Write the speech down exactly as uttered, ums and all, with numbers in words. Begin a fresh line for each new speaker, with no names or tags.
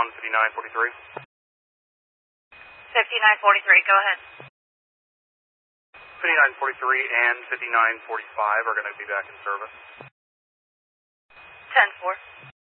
on fifty-nine forty-three.
fifty-nine forty-three, go ahead.
fifty-nine forty-three and fifty-nine forty-five are going to be back in service.
ten four.